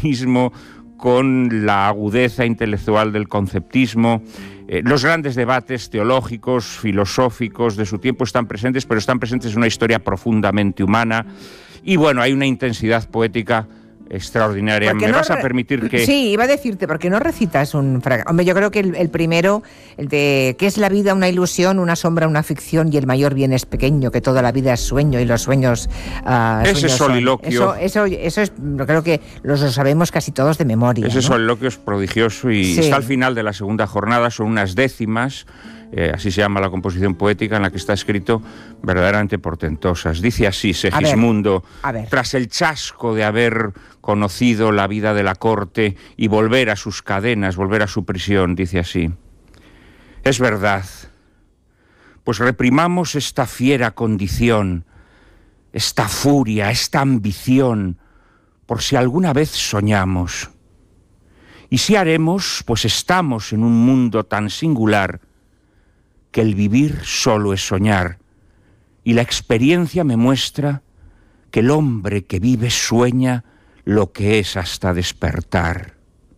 humanismo, con la agudeza intelectual del conceptismo. Los grandes debates teológicos, filosóficos de su tiempo están presentes, pero están presentes en una historia profundamente humana. Y bueno, hay una intensidad poética extraordinaria. ¿Me vas a permitir que...? Sí, iba a decirte, ¿por qué no recitas un fragmento? Hombre, yo creo que el primero, el de ¿qué es la vida? Una ilusión, una sombra, una ficción, y el mayor bien es pequeño, que toda la vida es sueño y los sueños... ese soliloquio... Eso es, creo que lo sabemos casi todos de memoria. Ese soliloquio es prodigioso y está al final de la segunda jornada, son unas décimas... así se llama la composición poética, en la que está escrito verdaderamente portentosas. Dice así Segismundo, tras el chasco de haber conocido la vida de la corte y volver a sus cadenas, volver a su prisión, dice así: es verdad, pues reprimamos esta fiera condición, esta furia, esta ambición, por si alguna vez soñamos. Y si haremos, pues estamos en un mundo tan singular que el vivir solo es soñar, y la experiencia me muestra que el hombre que vive sueña lo que es hasta despertar.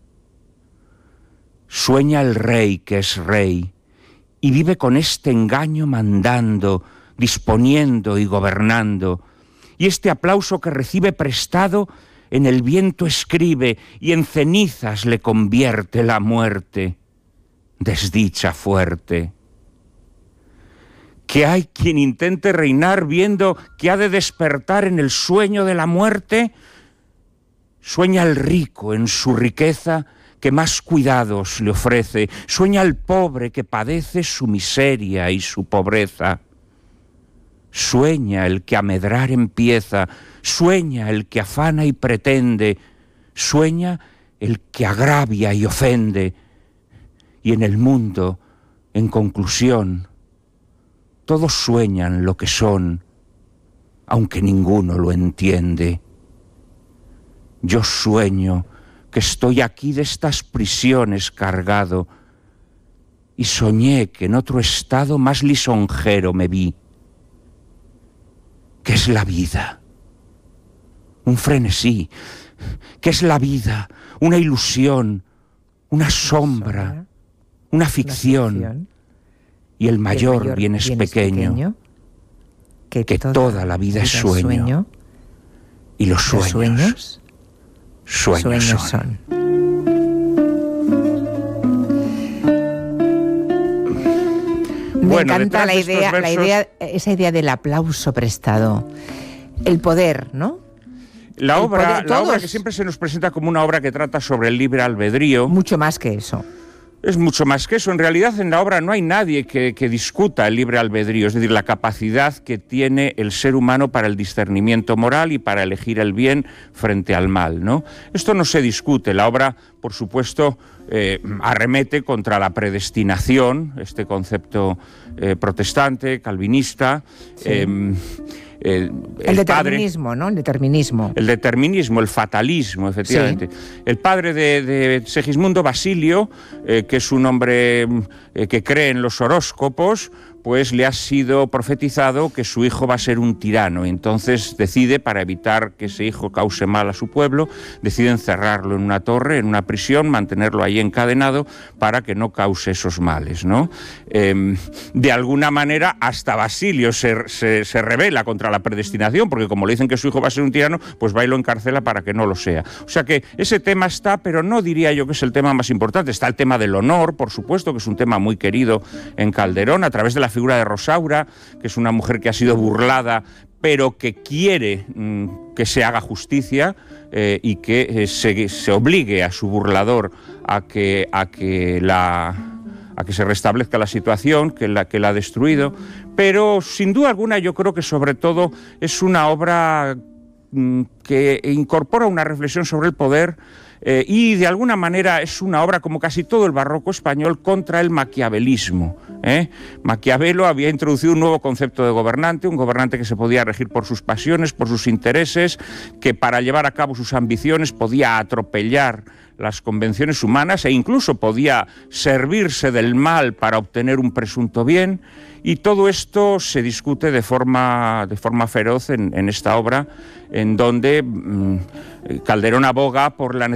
Sueña el rey que es rey, y vive con este engaño mandando, disponiendo y gobernando, y este aplauso que recibe prestado en el viento escribe, y en cenizas le convierte la muerte. Desdicha fuerte. Que hay quien intente reinar viendo que ha de despertar en el sueño de la muerte. Sueña el rico en su riqueza que más cuidados le ofrece. Sueña el pobre que padece su miseria y su pobreza. Sueña el que a medrar empieza. Sueña el que afana y pretende. Sueña el que agravia y ofende. Y en el mundo, en conclusión, todos sueñan lo que son, aunque ninguno lo entiende. Yo sueño que estoy aquí de estas prisiones cargado, y soñé que en otro estado más lisonjero me vi. ¿Qué es la vida? Un frenesí. ¿Qué es la vida? Una ilusión, una sombra, una ficción. Y el mayor bien es pequeño, que toda la vida es sueño, y los sueños son. Me encanta la idea, esa idea del aplauso prestado, el poder, ¿no? La obra que siempre se nos presenta como una obra que trata sobre el libre albedrío. Mucho más que eso. Es mucho más que eso. En realidad, en la obra no hay nadie que discuta el libre albedrío, es decir, la capacidad que tiene el ser humano para el discernimiento moral y para elegir el bien frente al mal, ¿no? Esto no se discute. La obra, por supuesto, arremete contra la predestinación, este concepto protestante, calvinista. Sí. El determinismo, ¿no? El determinismo. El determinismo, el fatalismo, efectivamente. Sí. El padre de Segismundo, Basilio, que es un hombre que cree en los horóscopos, pues le ha sido profetizado que su hijo va a ser un tirano. Entonces decide, para evitar que ese hijo cause mal a su pueblo, decide encerrarlo en una torre, en una prisión, mantenerlo ahí encadenado para que no cause esos males, ¿no? De alguna manera, hasta Basilio se rebela contra la predestinación, porque como le dicen que su hijo va a ser un tirano, pues va y lo encarcela para que no lo sea. O sea que ese tema está, pero no diría yo que es el tema más importante. Está el tema del honor, por supuesto, que es un tema muy querido en Calderón, a través de la figura de Rosaura, que es una mujer que ha sido burlada, pero que quiere que se haga justicia y que se obligue a su burlador a que se restablezca la situación que la ha destruido. Pero sin duda alguna yo creo que sobre todo es una obra que incorpora una reflexión sobre el poder y de alguna manera es una obra, como casi todo el barroco español, contra el maquiavelismo. Maquiavelo había introducido un nuevo concepto de gobernante, un gobernante que se podía regir por sus pasiones, por sus intereses, que para llevar a cabo sus ambiciones podía atropellar las convenciones humanas e incluso podía servirse del mal para obtener un presunto bien, y todo esto se discute de forma feroz en esta obra, en donde Calderón aboga por la